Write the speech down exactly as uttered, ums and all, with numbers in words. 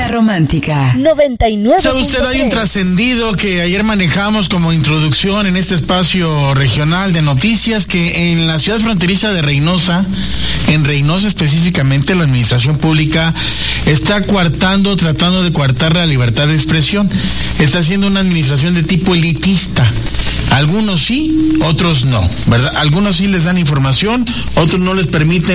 La Romántica noventa y nueve. ¿Sabe usted? Hay un trascendido que ayer manejamos como introducción en este espacio regional de noticias, que en la ciudad fronteriza de Reynosa, en Reynosa específicamente, la administración pública está coartando, tratando de coartar la libertad de expresión. Está haciendo una administración de tipo elitista. Algunos sí, otros no, ¿verdad? Algunos sí les dan información, otros no les permiten